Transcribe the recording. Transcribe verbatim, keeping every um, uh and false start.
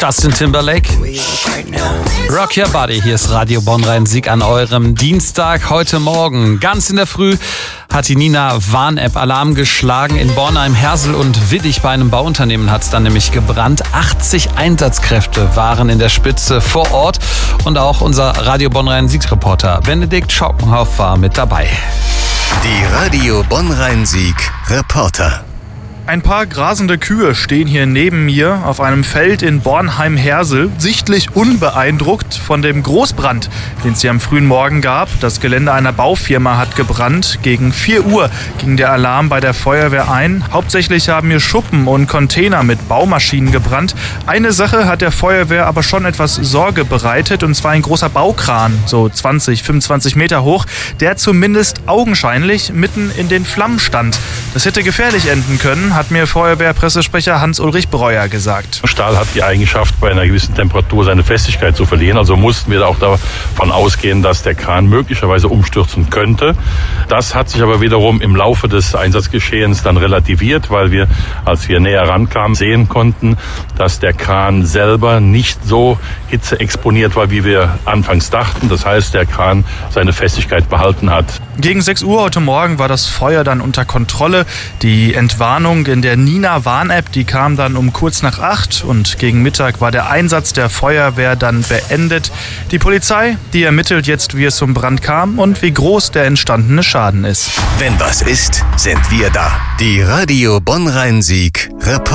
Justin Timberlake. Rock Your Body, hier ist Radio Bonn-Rhein-Sieg an eurem Dienstag. Heute Morgen, ganz in der Früh, hat die Nina Warn-App Alarm geschlagen. In Bornheim, Hersel und Willig bei einem Bauunternehmen hat es dann nämlich gebrannt. achtzig Einsatzkräfte waren in der Spitze vor Ort und auch unser Radio Bonn-Rhein-Sieg-Reporter Benedikt Schaukenhoff war mit dabei. Die Radio Bonn-Rhein-Sieg-Reporter. Ein paar grasende Kühe stehen hier neben mir auf einem Feld in Bornheim-Hersel, sichtlich unbeeindruckt von dem Großbrand, den es hier am frühen Morgen gab. Das Gelände einer Baufirma hat gebrannt. Gegen vier Uhr ging der Alarm bei der Feuerwehr ein. Hauptsächlich haben hier Schuppen und Container mit Baumaschinen gebrannt. Eine Sache hat der Feuerwehr aber schon etwas Sorge bereitet, und zwar ein großer Baukran, so zwanzig, fünfundzwanzig Meter hoch, der zumindest augenscheinlich mitten in den Flammen stand. Das hätte gefährlich enden können, hat mir Feuerwehrpressesprecher Hans-Ulrich Breuer gesagt. Stahl hat die Eigenschaft, bei einer gewissen Temperatur seine Festigkeit zu verlieren. Also mussten wir auch davon ausgehen, dass der Kran möglicherweise umstürzen könnte. Das hat sich aber wiederum im Laufe des Einsatzgeschehens dann relativiert, weil wir, als wir näher rankamen, sehen konnten, dass der Kran selber nicht so hitzeexponiert war, wie wir anfangs dachten. Das heißt, der Kran seine Festigkeit behalten hat. Gegen sechs Uhr heute Morgen war das Feuer dann unter Kontrolle. Die Entwarnung in der Nina Warn-App, die kam dann um kurz nach acht, und gegen Mittag war der Einsatz der Feuerwehr dann beendet. Die Polizei, die ermittelt jetzt, wie es zum Brand kam und wie groß der entstandene Schaden ist. Wenn was ist, sind wir da. Die Radio Bonn-Rhein-Sieg-Reporter.